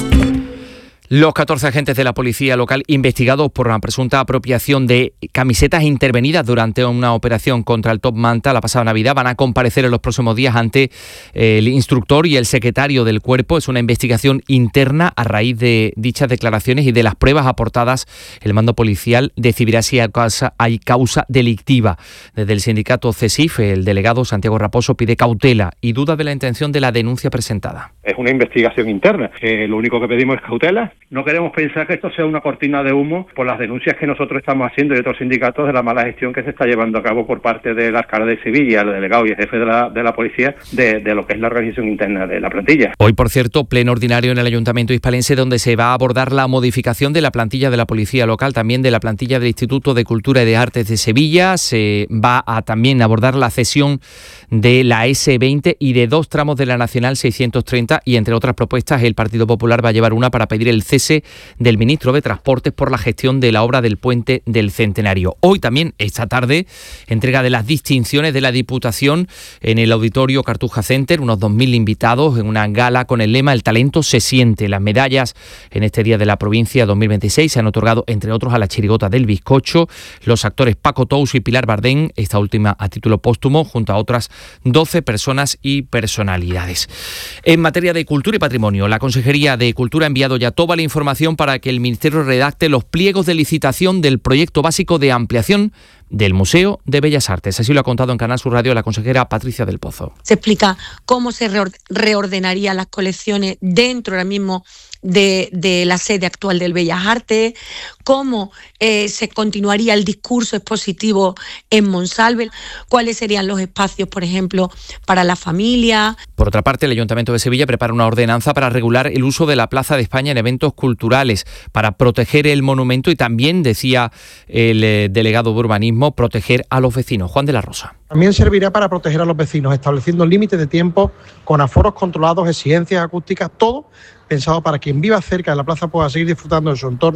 Los catorce agentes de la policía local investigados por una presunta apropiación de camisetas intervenidas durante una operación contra el Top Manta la pasada Navidad van a comparecer en los próximos días ante el instructor y el secretario del cuerpo. Es una investigación interna a raíz de dichas declaraciones y de las pruebas aportadas. El mando policial decidirá si hay causa, hay causa delictiva. Desde el sindicato CESIF, el delegado Santiago Raposo pide cautela y duda de la intención de la denuncia presentada. Es una investigación interna. Eh, lo único que pedimos es cautela. No queremos pensar que esto sea una cortina de humo por las denuncias que nosotros estamos haciendo y otros sindicatos de la mala gestión que se está llevando a cabo por parte del alcalde de Sevilla, el delegado y el jefe de la, de la policía de, de lo que es la organización interna de la plantilla. Hoy, por cierto, pleno ordinario en el Ayuntamiento hispalense donde se va a abordar la modificación de la plantilla de la policía local, también de la plantilla del Instituto de Cultura y de Artes de Sevilla. Se va a también abordar la cesión de la ese veinte y de dos tramos de la Nacional seiscientos treinta y, entre otras propuestas, el Partido Popular va a llevar una para pedir el cese del ministro de Transportes por la gestión de la obra del puente del Centenario. Hoy también, esta tarde, entrega de las distinciones de la Diputación en el Auditorio Cartuja Center, unos dos mil invitados en una gala con el lema "El talento se siente". Las medallas en este Día de la Provincia dos mil veintiséis se han otorgado, entre otros, a la Chirigota del Bizcocho, los actores Paco Tous y Pilar Bardén, esta última a título póstumo, junto a otras doce personas y personalidades. En materia de cultura y patrimonio, la Consejería de Cultura ha enviado ya toda la información para que el Ministerio redacte los pliegos de licitación del proyecto básico de ampliación del Museo de Bellas Artes. Así lo ha contado en Canal Sur Radio la consejera Patricia del Pozo. Se explica cómo se reordenarían las colecciones dentro ahora mismo de, de la sede actual del Bellas Artes, cómo eh, se continuaría el discurso expositivo en Monsalve, cuáles serían los espacios, por ejemplo, para la familia. Por otra parte, el Ayuntamiento de Sevilla prepara una ordenanza para regular el uso de la Plaza de España en eventos culturales, para proteger el monumento y también, decía el eh, delegado de urbanismo, proteger a los vecinos. Juan de la Rosa. También servirá para proteger a los vecinos, estableciendo límites de tiempo con aforos controlados, exigencias acústicas, todo pensado para quien viva cerca de la plaza pueda seguir disfrutando de su entorno.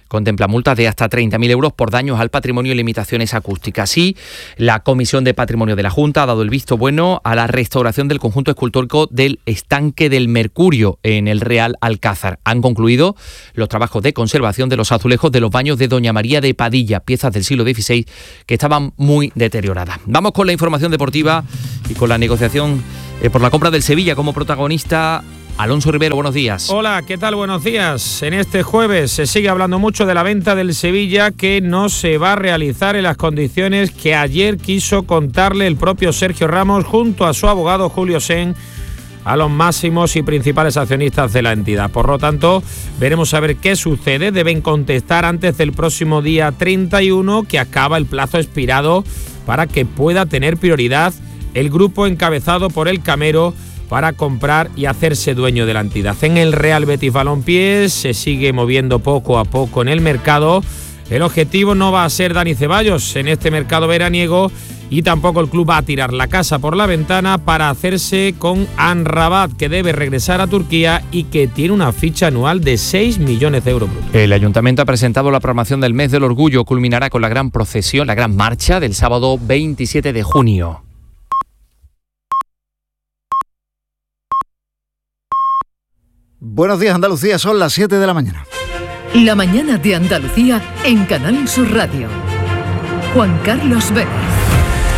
Contempla multas de hasta treinta mil euros por daños al patrimonio y limitaciones acústicas. Así, la Comisión de Patrimonio de la Junta ha dado el visto bueno a la restauración del conjunto escultórico del Estanque del Mercurio en el Real Alcázar. Han concluido los trabajos de conservación de los azulejos de los baños de Doña María de Padilla, piezas del siglo dieciséis que estaban muy deterioradas. Vamos con la información deportiva y con la negociación eh, por la compra del Sevilla como protagonista. Alonso Rivero, buenos días. Hola, ¿qué tal? Buenos días. En este jueves se sigue hablando mucho de la venta del Sevilla, que no se va a realizar en las condiciones que ayer quiso contarle el propio Sergio Ramos junto a su abogado Julio Sen a los máximos y principales accionistas de la entidad. Por lo tanto, veremos a ver qué sucede. Deben contestar antes del próximo día treinta y uno, que acaba el plazo expirado para que pueda tener prioridad el grupo encabezado por el Camero para comprar y hacerse dueño de la entidad. En el Real Betis Balompié se sigue moviendo poco a poco en el mercado. El objetivo no va a ser Dani Ceballos en este mercado veraniego y tampoco el club va a tirar la casa por la ventana para hacerse con Amrabat, que debe regresar a Turquía y que tiene una ficha anual de seis millones de euros brutos. El Ayuntamiento ha presentado la programación del mes del orgullo. Culminará con la gran procesión, la gran marcha del sábado veintisiete de junio. Buenos días, Andalucía, son las siete de la mañana. La mañana de Andalucía en Canal Sur Radio. Juan Carlos Vélez.